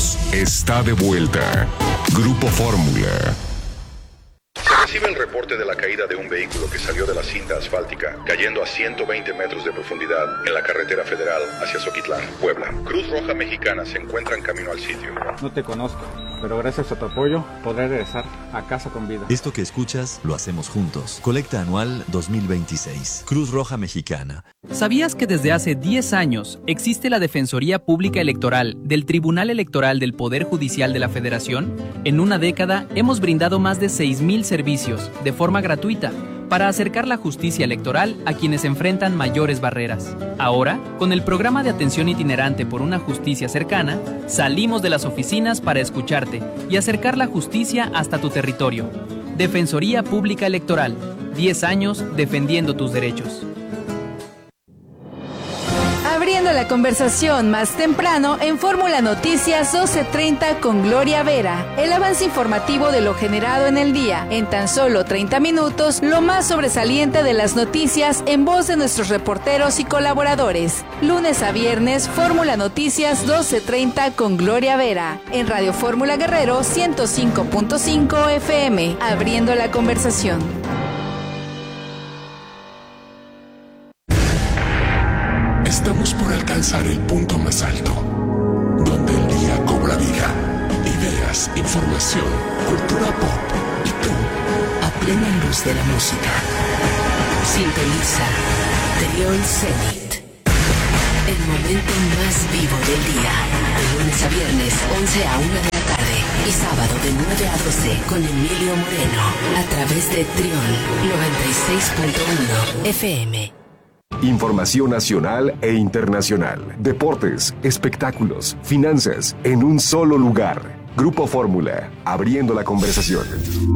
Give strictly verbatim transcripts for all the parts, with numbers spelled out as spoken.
voz está de vuelta. Grupo Fórmula. Se recibe el reporte de la caída de un vehículo que salió de la cinta asfáltica, cayendo a ciento veinte metros de profundidad en la carretera federal hacia Zoquitlán, Puebla. Cruz Roja Mexicana se encuentra en camino al sitio. No te conozco, pero gracias a tu apoyo podré regresar a casa con vida. Esto que escuchas lo hacemos juntos. Colecta anual dos mil veintiséis. Cruz Roja Mexicana. ¿Sabías que desde hace diez años existe la Defensoría Pública Electoral del Tribunal Electoral del Poder Judicial de la Federación? En una década hemos brindado más de seis mil servicios de forma gratuita para acercar la justicia electoral a quienes enfrentan mayores barreras. Ahora, con el programa de atención itinerante por una justicia cercana, salimos de las oficinas para escucharte y acercar la justicia hasta tu territorio. Defensoría Pública Electoral, diez años defendiendo tus derechos. Abriendo la conversación más temprano en Fórmula Noticias doce treinta con Gloria Vera. El avance informativo de lo generado en el día. En tan solo treinta minutos, lo más sobresaliente de las noticias en voz de nuestros reporteros y colaboradores. Lunes a viernes, Fórmula Noticias doce treinta con Gloria Vera. En Radio Fórmula Guerrero ciento cinco punto cinco F M. Abriendo la conversación. Estamos por alcanzar el punto más alto, donde el día cobra vida, ideas, información, cultura pop y tú, a plena luz de la música. Sintoniza Trión Zenit, el momento más vivo del día, de lunes a viernes, once a una de la tarde, y sábado de nueve a doce, con Emilio Moreno, a través de Trión noventa y seis punto uno F M. Información nacional e internacional. Deportes, espectáculos, finanzas, en un solo lugar. Grupo Fórmula, abriendo la conversación.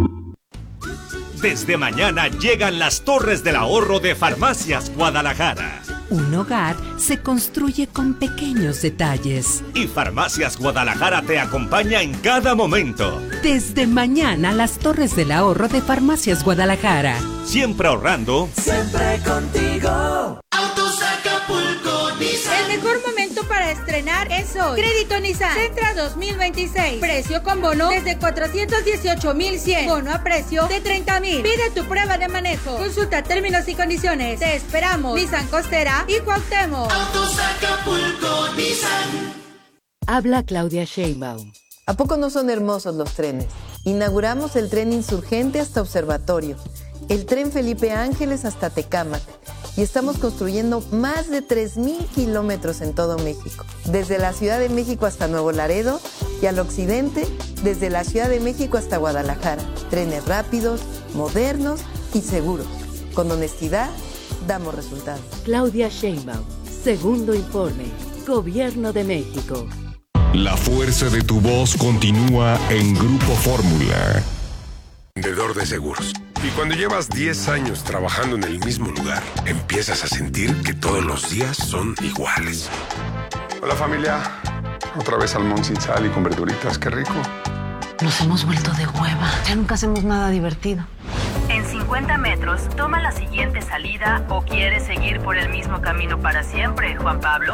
Desde mañana llegan las Torres del Ahorro de Farmacias Guadalajara. Un hogar se construye con pequeños detalles. Y Farmacias Guadalajara te acompaña en cada momento. Desde mañana, las Torres del Ahorro de Farmacias Guadalajara. Siempre ahorrando. Siempre contigo. Autos Acapulco Nissan. El mejor momento para estrenar es hoy. Crédito Nissan Sentra dos mil veintiséis. Precio con bono desde cuatrocientos dieciocho mil cien. Bono a precio de treinta mil. Pide tu prueba de manejo. Consulta términos y condiciones. Te esperamos. Nissan Costera y Cuauhtémoc. Autos Acapulco Nissan. Habla Claudia Sheinbaum. ¿A poco no son hermosos los trenes? Inauguramos el tren Insurgente hasta Observatorio, el tren Felipe Ángeles hasta Tecámac, y estamos construyendo más de tres mil kilómetros en todo México. Desde la Ciudad de México hasta Nuevo Laredo y al occidente, desde la Ciudad de México hasta Guadalajara. Trenes rápidos, modernos y seguros. Con honestidad, damos resultados. Claudia Sheinbaum, segundo informe, Gobierno de México. La fuerza de tu voz continúa en Grupo Fórmula. Vendedor de seguros. Y cuando llevas diez años trabajando en el mismo lugar, empiezas a sentir que todos los días son iguales. Hola familia, otra vez salmón sin sal y con verduritas, qué rico. Nos hemos vuelto de hueva, ya nunca hacemos nada divertido. En cincuenta metros, toma la siguiente salida o quieres seguir por el mismo camino para siempre, Juan Pablo.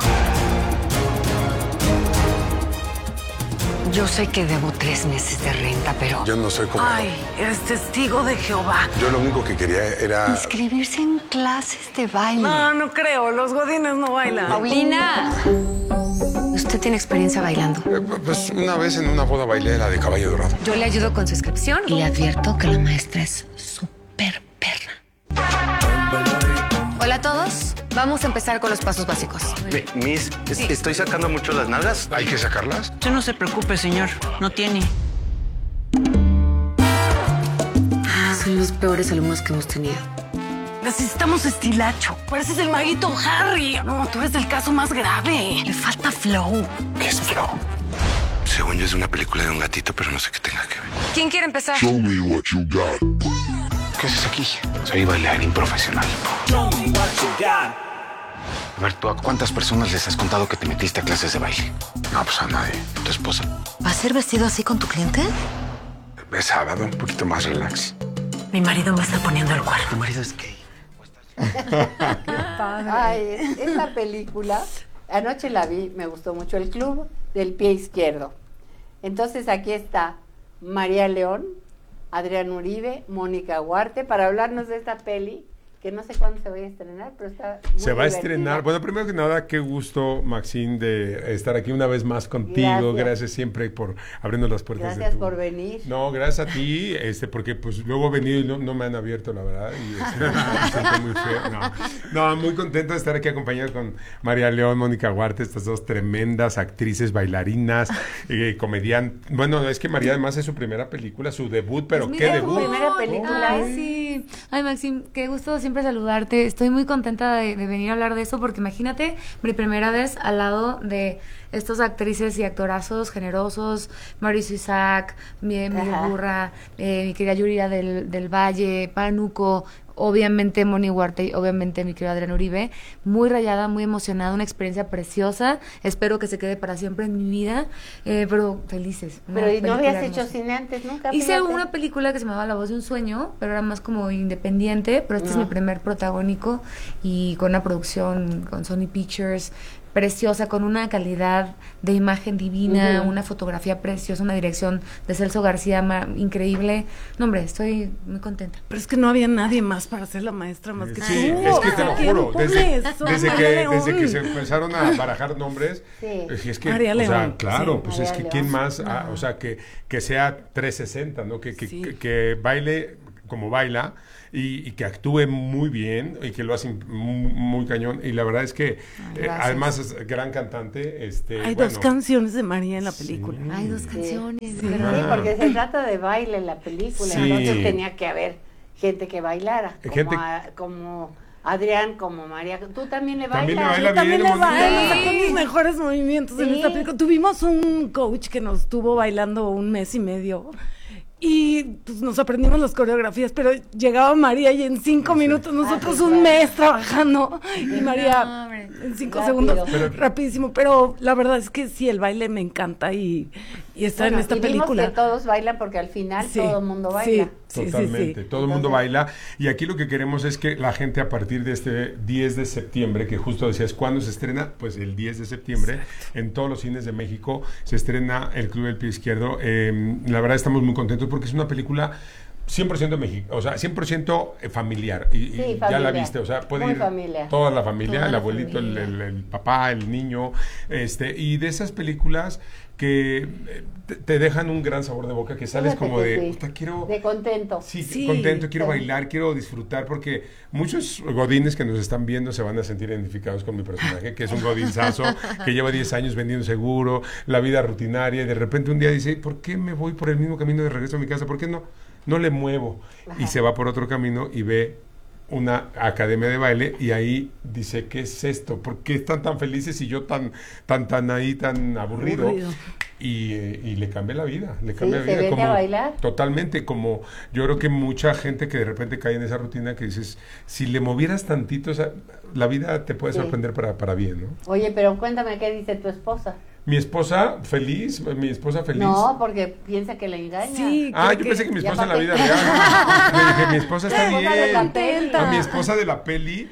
Yo sé que debo tres meses de renta, pero... Yo no soy como... Ay, eres testigo de Jehová. Yo lo único que quería era... Inscribirse en clases de baile. No, no creo. Los godines no bailan. ¡Paulina! ¿Usted tiene experiencia bailando? Eh, pues una vez en una boda bailé la de Caballo Dorado. Yo le ayudo con su inscripción y le advierto que la maestra es súper perra. Hola a todos. Vamos a empezar con los pasos básicos. Mi, Miss, sí. Estoy sacando mucho las nalgas. ¿Hay que sacarlas? Usted no se preocupe, señor. No tiene. Son los peores alumnos que hemos tenido. Necesitamos estilacho. Pareces el maguito Harry. No, tú eres el caso más grave. Le falta flow. ¿Qué es flow? Según yo es una película de un gatito, pero no sé qué tenga que ver. ¿Quién quiere empezar? Show me what you got. ¿Qué haces aquí? Soy bailarín profesional. Show me what you got. A ver, ¿tú a cuántas personas les has contado que te metiste a clases de baile? No, pues a nadie. ¿Tu esposa? ¿Vas a ir vestido así con tu cliente? Es sábado, un poquito más relax. Mi marido me está poniendo el cuerno. ¿Tu marido es gay? Ay, esta película, anoche la vi, me gustó mucho, El Club del Pie Izquierdo. Entonces aquí está María León, Adrián Uribe, Mónica Huarte, para hablarnos de esta peli, que no sé cuándo se va a estrenar, pero está muy Se va a divertida. estrenar. Bueno, primero que nada, qué gusto, Maxine, de estar aquí una vez más contigo. Gracias, gracias siempre por abrirnos las puertas. Gracias de tu... por venir. No, gracias a ti, este, porque pues luego he venido y no, no me han abierto, la verdad. Y este, me siento muy feo. No, no, muy contento de estar aquí acompañado con María León, Mónica Huarte, estas dos tremendas actrices, bailarinas, eh, comediantes. Bueno, es que María además es su primera película, su debut, pero Es qué mi debut. primera película. Ay, sí. Ay, Maxim, qué gusto siempre saludarte. Estoy muy contenta de, de venir a hablar de eso porque imagínate mi primera vez al lado de estas actrices y actorazos generosos, Mauricio Isaac, mi, mi Burra, eh, mi querida Yuridia del, del Valle, Pánuco, obviamente Moni Huarte y obviamente mi querido Adrián Uribe. Muy rayada, muy emocionada, una experiencia preciosa. Espero que se quede para siempre en mi vida, eh, pero felices. Pero ¿y no habías hecho cine antes nunca? Hice Fíjate. una película que se llamaba La voz de un sueño, pero era más como independiente, pero este No. es mi primer protagónico y con una producción con Sony Pictures preciosa, con una calidad de imagen divina, Uh-huh. una fotografía preciosa, una dirección de Celso García ma- increíble. No, hombre, estoy muy contenta. Pero es que no había nadie más para ser la maestra más que Sí, tú. es que te lo ¿Quién juro, pone desde, eso? desde María que, León. desde que se empezaron a barajar nombres, Sí. es es que, María o sea, León, claro, sí. pues María es que León. quién más, No. ah, o sea, que, que sea trescientos sesenta, ¿no? Que, que, Sí. que, que baile como baila y, y que actúe muy bien y que lo hace muy, muy cañón. Y la verdad es que, eh, además es gran cantante. Este, Hay bueno, dos canciones de María en la película. Hay dos canciones. Sí. ¿verdad? Sí, porque se trata de baile en la película, Sí. entonces tenía que haber gente que bailara, como, Gente- a- como Adrián, como María. Tú también le bailas. También le baila Yo también bien, le Mónica. bailo, sacó mis mejores movimientos en Sí. esta película. Tuvimos un coach que nos estuvo bailando un mes y medio y pues nos aprendimos las coreografías, pero llegaba María y en cinco minutos nosotros Ah, un claro. mes trabajando y No, María hombre. en cinco Rápido. segundos, Pero- rapidísimo. Pero la verdad es que sí, el baile me encanta y, y está Bueno, en esta y vimos película. que todos bailan porque al final Sí, todo el mundo sí, baila. sí, sí, Totalmente, sí. todo el mundo baila y aquí lo que queremos es que la gente a partir de este diez de septiembre, que justo decías, ¿cuándo se estrena? Pues el diez de septiembre en todos los cines de México se estrena El Club del Pie Izquierdo. Eh, la verdad estamos muy contentos porque es una película cien por ciento mexicana, o sea, cien por ciento familiar y, y Sí, ya la familiar. viste, o sea, puede Muy ir familiar. toda la familia, Toda el la abuelito, el, familia. el- el papá, el niño, este, y de esas películas que eh, te, te dejan un gran sabor de boca, que sales Fíjate como que de, sí. "Puta, quiero De contento. Sí, Sí, contento, quiero sí. bailar, quiero disfrutar, porque muchos godines que nos están viendo se van a sentir identificados con mi personaje, que es un godinzazo, que lleva diez años vendiendo seguro, la vida rutinaria, y de repente un día dice, ¿por qué me voy por el mismo camino de regreso a mi casa? ¿Por qué no, no le muevo? Y se va por otro camino y ve una academia de baile y ahí dice, ¿qué es esto? ¿Por qué están tan felices y yo tan, tan, tan ahí, tan aburrido? Aburrido. Y, eh, y le cambia la vida, le Sí, cambia la se vida. vete a bailar. Totalmente, como yo creo que mucha gente que de repente cae en esa rutina que dices, si le movieras tantito, o sea, la vida te puede Sí. sorprender para, para bien, ¿no? Oye, pero cuéntame qué dice tu esposa. Mi esposa feliz, mi esposa feliz. No, porque piensa que le engaña. Sí, Ah, creo yo pensé que mi Ya esposa en la pa' vida qué. real. Le dije, mi esposa está La esposa de la bien. peli. A mi esposa de la peli,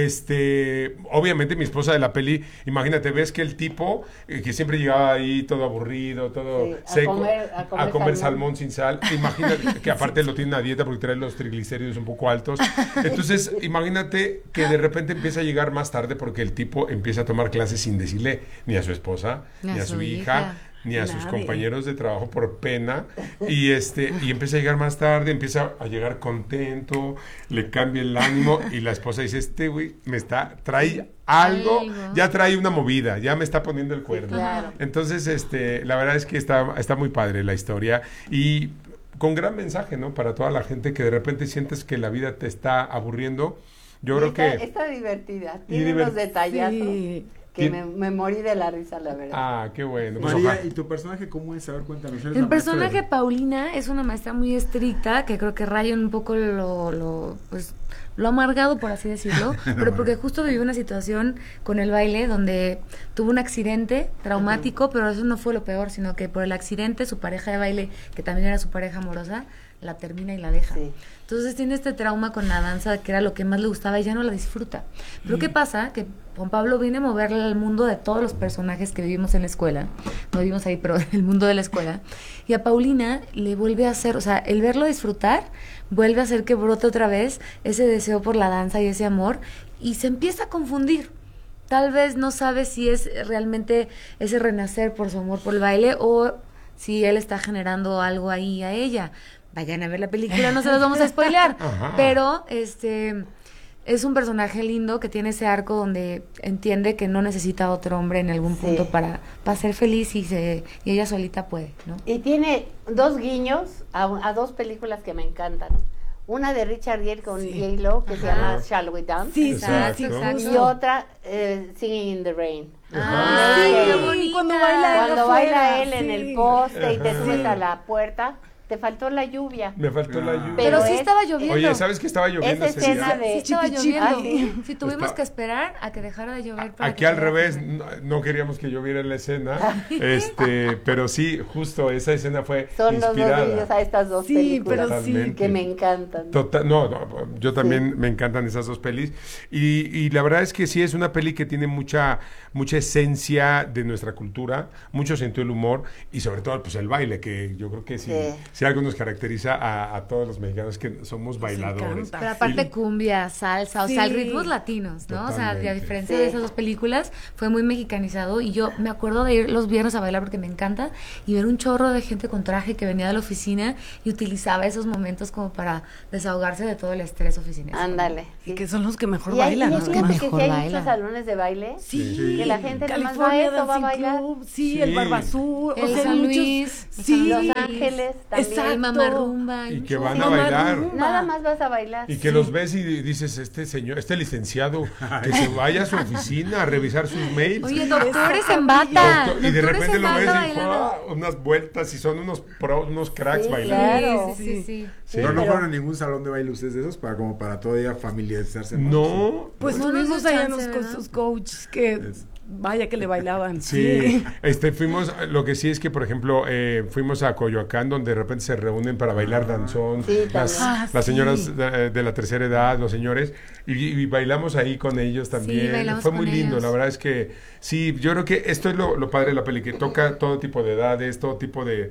este, obviamente mi esposa de la peli, imagínate, ves que el tipo, eh, que siempre llegaba ahí todo aburrido, todo Sí, a seco, comer- a comer salmón. salmón. sin sal, imagínate que aparte lo tiene una dieta porque trae los triglicéridos un poco altos, entonces imagínate que de repente empieza a llegar más tarde porque el tipo empieza a tomar clases sin decirle ni a su esposa, ni a, su hija, ni a sus Nadie. compañeros de trabajo por pena y este y empieza a llegar más tarde, empieza a llegar contento, le cambia el ánimo y la esposa dice, este güey me está trae algo, Algo. ya trae una movida, ya me está poniendo el cuerno. claro. Entonces, este, la verdad es que está está muy padre la historia y con gran mensaje, ¿no? Para toda la gente que de repente sientes que la vida te está aburriendo. Yo Y creo está, que está divertida. Y Tiene unos divert- detallazos Sí. que Tien- me, me morí de la risa, la verdad. Ah, qué bueno. Pues María, ojalá. ¿y tu personaje cómo es? A ver, cuéntanos. ¿eres El la maestra personaje de- Paulina es una maestra muy estricta que creo que raya un poco lo, lo pues lo amargado, por así decirlo, pero porque justo vivió una situación con el baile donde tuvo un accidente traumático, pero eso no fue lo peor, sino que por el accidente su pareja de baile, que también era su pareja amorosa, la termina y la deja. Sí. Entonces tiene este trauma con la danza, que era lo que más le gustaba, y ya no la disfruta. Pero mm. ¿qué pasa? Que Juan Pablo viene a moverle al mundo de todos los personajes que vivimos en la escuela, no vivimos ahí, pero en el mundo de la escuela, y a Paulina le vuelve a hacer, o sea, el verlo disfrutar, vuelve a hacer que brote otra vez ese deseo por la danza y ese amor, y se empieza a confundir. Tal vez no sabe si es realmente ese renacer por su amor por el baile, o si él está generando algo ahí a ella. Vayan a ver la película, no se los vamos a spoilear. Pero este es un personaje lindo que tiene ese arco donde entiende que no necesita otro hombre en algún punto sí. para, para ser feliz, y se y ella solita puede, ¿no? Y tiene dos guiños a, a dos películas que me encantan. Una de Richard Gere con sí. J-Lo, que Ajá. se llama Shall We Dance. Sí, exacto. exacto. Y otra, eh, Singing in the Rain. Ah, sí, qué bonito. Cuando baila, Cuando baila él sí. en el poste y te subes sí. a la puerta. Te faltó la lluvia. Me faltó la lluvia. Pero, Pero sí es, estaba lloviendo. Oye, ¿sabes que estaba lloviendo esa escena de... Sí, estaba lloviendo. Ah, ¿sí? Sí, tuvimos Está... que esperar a que dejara de llover. Para Aquí al revés, no, no queríamos que lloviera en la escena, este, pero sí, justo esa escena fue Son inspirada. los dos vídeos a estas dos sí, películas pero sí. que me encantan. Total, no, no, yo también sí. me encantan esas dos pelis. Y, y la verdad es que sí, es una peli que tiene mucha, mucha esencia de nuestra cultura, mucho sentido del humor, y sobre todo pues el baile, que yo creo que sí, sí. si algo nos caracteriza A, a todos los mexicanos que somos bailadores. Pero aparte sí. cumbia, salsa, o sí. sea, ritmos latinos, ¿no? Totalmente. O sea, a diferencia sí. de esas dos películas, fue muy mexicanizado, y yo me acuerdo de ir los viernes a bailar porque me encanta, y ver un chorro de gente con traje que venía de la oficina y utilizaba esos momentos como para desahogarse de todo el estrés oficinesco. Ándale. Sí. Y que son los que mejor y bailan. Y los que mejor que sí hay muchos salones de baile, sí. Sí. que la gente nomás va a eso, va a bailar. Club, sí, sí, el Barbazú, el o sea, San Luis, muchos, sí. Los Ángeles, también. Exacto. El Mamarrumba. Y que van a bailar. Nada más vas a bailar. Y que sí. los ves y dices, este señor, este licenciado, que se vaya a su oficina a revisar sus mails. Oye, doctores en bata. Doctor, y de repente lo ves y oh, unas vueltas, y son unos pros, unos cracks sí, bailando. Claro. Sí, sí, sí. sí. Pero no fueron a ningún salón de baile ustedes de esos para como para todavía familiarizarse. No. Pues no tuvimos nos allá chance, con sus coaches que... Es. Vaya que le bailaban. Sí, sí. Este, fuimos, lo que sí es que, por ejemplo, eh, fuimos a Coyoacán, donde de repente se reúnen para bailar danzón, sí, las, ah, las sí. señoras de, de la tercera edad, los señores, y, y bailamos ahí con ellos también. Sí, fue muy lindo, ellos. La verdad es que sí, yo creo que esto es lo, lo padre de la peli, que toca todo tipo de edades, todo tipo de,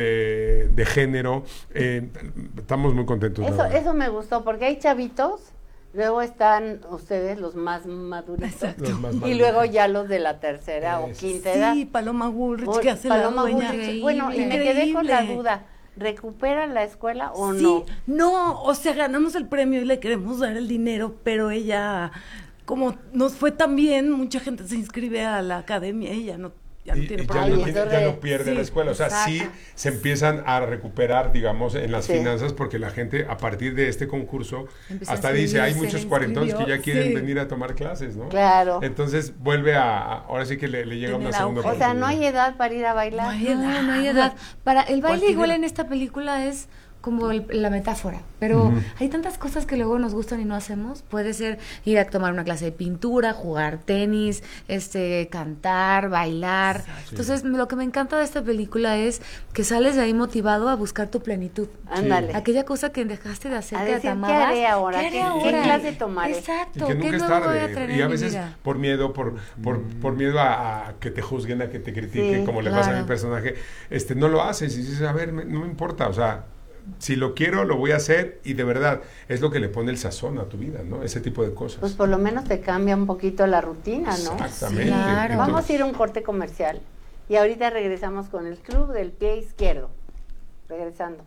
de, de género. Eh, estamos muy contentos. Eso, eso me gustó, porque hay chavitos. Luego están ustedes los más maduritos los más y luego ya los de la tercera es. o quinta edad. Sí, Paloma Woolrich, que hace Paloma la dueña. Woolrich. Bueno, y me quedé con la duda, ¿recupera la escuela o sí, no? No, o sea, ganamos el premio y le queremos dar el dinero, pero ella, como nos fue tan bien, mucha gente se inscribe a la academia, ella no Ya no, y, tiene y ya, no tiene, ya no pierde sí, la escuela, o sea, exacto. sí se empiezan a recuperar, digamos, en las sí. finanzas, porque la gente a partir de este concurso Empezó hasta dice, hay muchos cuarentones que ya quieren sí. venir a tomar clases, ¿no? Claro. Entonces vuelve a, a ahora sí que le, le llega Tiene una segunda oportunidad. O sea, no hay edad para ir a bailar. No hay edad, no, no hay edad. Para el baile igual en esta película es como el, la metáfora, pero uh-huh. hay tantas cosas que luego nos gustan y no hacemos. Puede ser ir a tomar una clase de pintura, jugar tenis, este, cantar, bailar. Exacto. Entonces, lo que me encanta de esta película es que sales de ahí motivado a buscar tu plenitud. Ándale. Sí. Aquella cosa que dejaste de hacer, a que decir, te amabas. ¿Qué haré ahora? ¿Qué, ¿Qué, haré ¿Qué clase tomaré? Exacto. Y que nunca ¿Qué es nuevo voy a tarde. tener Y a en mi veces vida? por miedo, por, por, mm. por miedo a, a que te juzguen, a que te critiquen, sí, como claro. le pasa a mi personaje, este, no lo haces y dices, a ver, me, no me importa, o sea, si lo quiero, lo voy a hacer, y de verdad, es lo que le pone el sazón a tu vida, ¿no? Ese tipo de cosas. Pues por lo menos te cambia un poquito la rutina, ¿no? Exactamente. Claro. Entonces, vamos a ir a un corte comercial y ahorita regresamos con el Club del Pie Izquierdo. Regresando.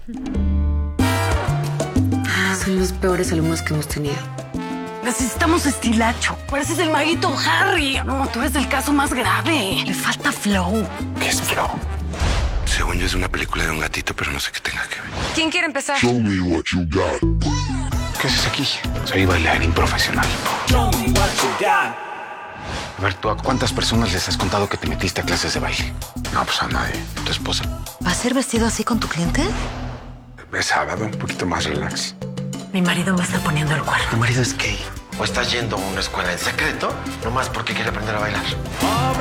Son los peores alumnos que hemos tenido. Necesitamos estilacho. Pareces el maguito Harry. No, tú eres el caso más grave. Le falta flow. ¿Qué es flow? Según yo es una película de un gatito, pero no sé qué tenga que ver. ¿Quién quiere empezar? Show me what you got. ¿Qué haces aquí? Soy bailarín profesional. Show me what you got. A ver, ¿tú a cuántas personas les has contado que te metiste a clases de baile? No, pues a nadie. ¿Tu esposa? ¿Vas a ser vestido así con tu cliente? Es sábado, un poquito más relax. Mi marido me está poniendo el cuerno. ¿Tu marido es gay? ¿O estás yendo a una escuela en secreto nomás porque quiere aprender a bailar?